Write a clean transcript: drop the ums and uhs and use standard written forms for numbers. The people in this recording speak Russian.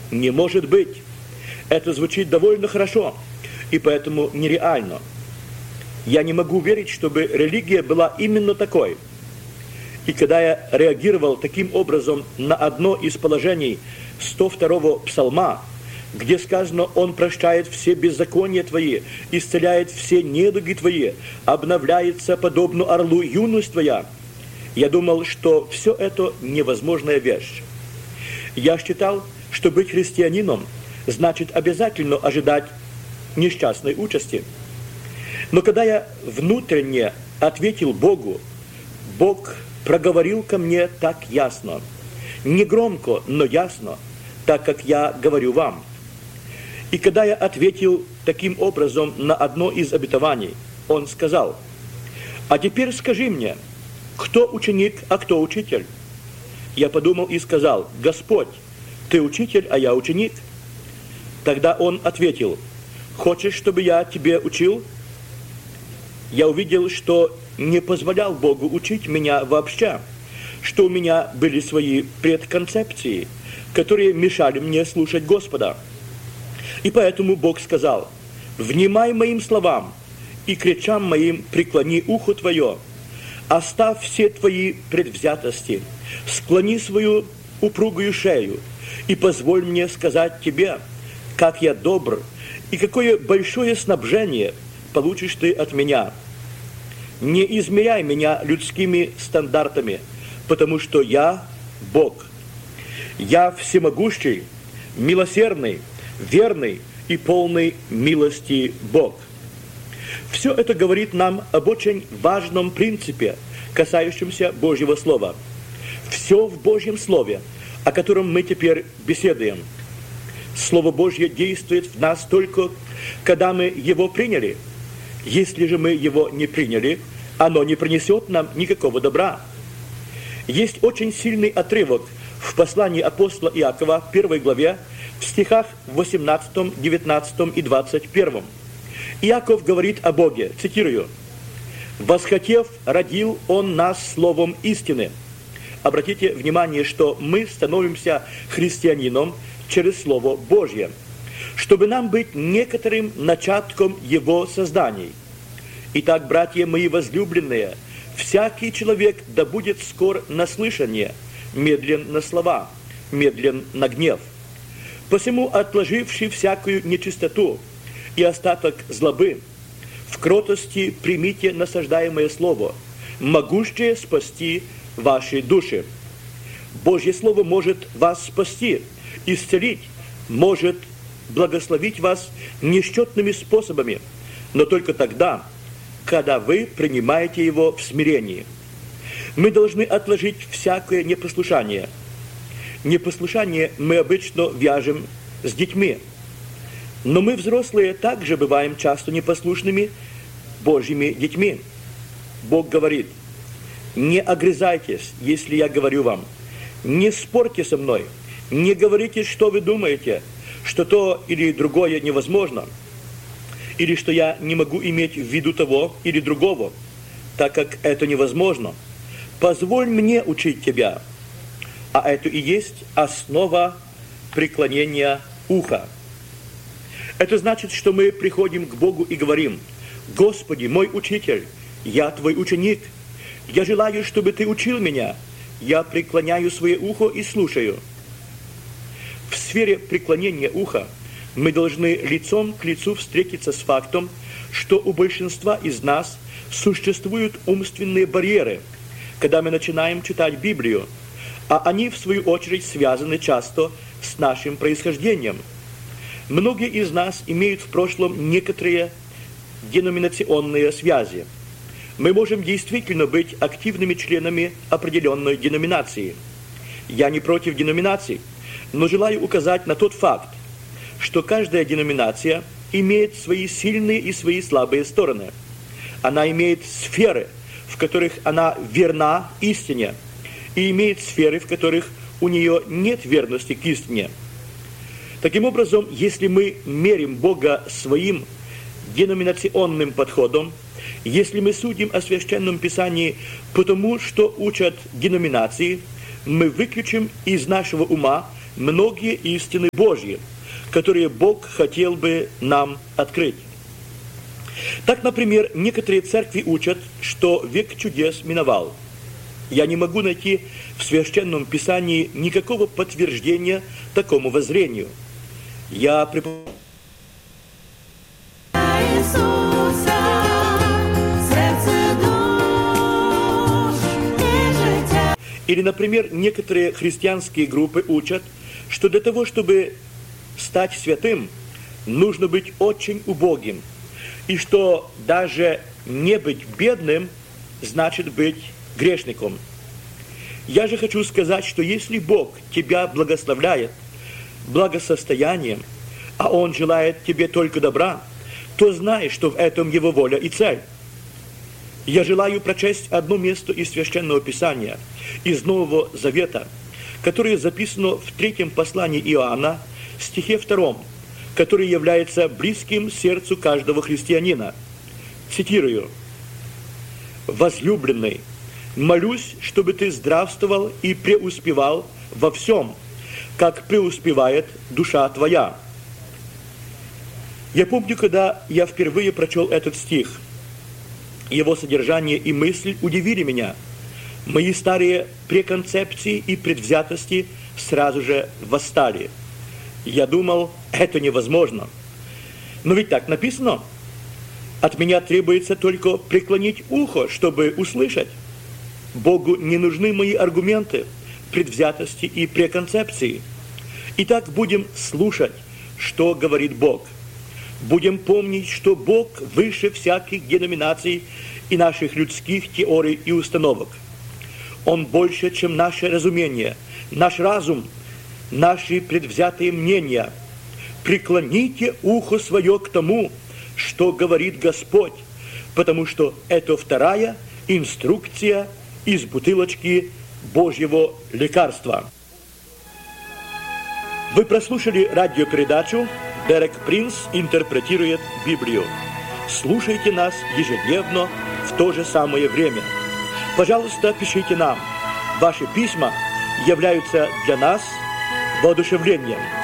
Не может быть. Это звучит довольно хорошо, и поэтому нереально. Я не могу верить, чтобы религия была именно такой. И когда я реагировал таким образом на одно из положений 102-го псалма, где сказано: «Он прощает все беззакония твои, исцеляет все недуги твои, обновляется подобно орлу юность твоя», я думал, что все это невозможная вещь. Я считал, что быть христианином значит обязательно ожидать несчастной участи. Но когда я внутренне ответил Богу, Бог проговорил ко мне так ясно, не громко, но ясно, так как я говорю вам. И когда я ответил таким образом на одно из обетований, Он сказал: «А теперь скажи мне, кто ученик, а кто учитель?» Я подумал и сказал: «Господь, Ты учитель, а я ученик». Тогда Он ответил: «Хочешь, чтобы я тебе учил?» Я увидел, что не позволял Богу учить меня вообще, что у меня были свои предконцепции, которые мешали мне слушать Господа. И поэтому Бог сказал: «Внимай моим словам, и к речам моим преклони ухо твое, оставь все твои предвзятости, склони свою упругую шею, и позволь мне сказать тебе, как я добр, и какое большое снабжение получишь ты от меня. Не измеряй меня людскими стандартами, потому что я Бог. Я всемогущий, милосердный, верный и полный милости Бог». Все это говорит нам об очень важном принципе, касающемся Божьего Слова. Все в Божьем Слове, о котором мы теперь беседуем. Слово Божье действует в нас только, когда мы его приняли. Если же мы его не приняли, оно не принесет нам никакого добра. Есть очень сильный отрывок в послании апостола Иакова, 1 главе, в стихах 18, 19 и 21. Иаков говорит о Боге, цитирую: «Восхотев, родил Он нас словом истины». Обратите внимание, что мы становимся христианином через Слово Божье, чтобы нам быть некоторым начатком Его созданий. Итак, братья мои возлюбленные, всякий человек да будет скор на слышание, медлен на слова, медлен на гнев. Посему, отложивши всякую нечистоту и остаток злобы, в кротости примите насаждаемое слово, могущее спасти ваши души. Божье Слово может вас спасти, исцелить, может благословить вас несчетными способами, но только тогда, когда вы принимаете его в смирении. Мы должны отложить всякое непослушание. Непослушание мы обычно вяжем с детьми, но мы, взрослые, также бываем часто непослушными Божьими детьми. Бог говорит: «Не огрызайтесь, если я говорю вам, не спорьте со мной, не говорите, что вы думаете, что то или другое невозможно, или что я не могу иметь в виду того или другого, так как это невозможно. Позволь мне учить тебя». А это и есть основа преклонения уха. Это значит, что мы приходим к Богу и говорим: «Господи, мой учитель, я твой ученик, я желаю, чтобы ты учил меня, я преклоняю свое ухо и слушаю». В сфере преклонения уха мы должны лицом к лицу встретиться с фактом, что у большинства из нас существуют умственные барьеры, когда мы начинаем читать Библию, а они, в свою очередь, связаны часто с нашим происхождением. Многие из нас имеют в прошлом некоторые деноминационные связи. Мы можем действительно быть активными членами определенной деноминации. Я не против деноминаций, но желаю указать на тот факт, что каждая деноминация имеет свои сильные и свои слабые стороны. Она имеет сферы, в которых она верна истине, и имеет сферы, в которых у нее нет верности к истине. Таким образом, если мы мерим Бога своим деноминационным подходом, если мы судим о Священном Писании потому, что учат деноминации, мы выключим из нашего ума многие истины Божьи, которые Бог хотел бы нам открыть. Так, например, некоторые церкви учат, что век чудес миновал. Я не могу найти в Священном Писании никакого подтверждения такому воззрению. Я припоминаю Или, например, некоторые христианские группы учат, что для того, чтобы стать святым, нужно быть очень убогим, и что даже не быть бедным значит быть грешником. Я же хочу сказать, что если Бог тебя благословляет благосостоянием, а Он желает тебе только добра, то знай, что в этом Его воля и цель. Я желаю прочесть одно место из Священного Писания, из Нового Завета, которое записано в 3 послании Иоанна, стихе 2, который является близким сердцу каждого христианина. Цитирую. «Возлюбленный, молюсь, чтобы ты здравствовал и преуспевал во всем, как преуспевает душа твоя». Я помню, когда я впервые прочел этот стих, его содержание и мысль удивили меня. Мои старые преконцепции и предвзятости сразу же восстали. Я думал, это невозможно. Но ведь так написано. От меня требуется только преклонить ухо, чтобы услышать. Богу не нужны мои аргументы, предвзятости и преконцепции. Итак, будем слушать, что говорит Бог. Будем помнить, что Бог выше всяких деноминаций и наших людских теорий и установок. Он больше, чем наше разумение, наш разум, наши предвзятые мнения. Преклоните ухо свое к тому, что говорит Господь, потому что это вторая инструкция из бутылочки Божьего лекарства. Вы прослушали радиопередачу «Дерек Принц интерпретирует Библию». Слушайте нас ежедневно в то же самое время. Пожалуйста, пишите нам. Ваши письма являются для нас воодушевлением.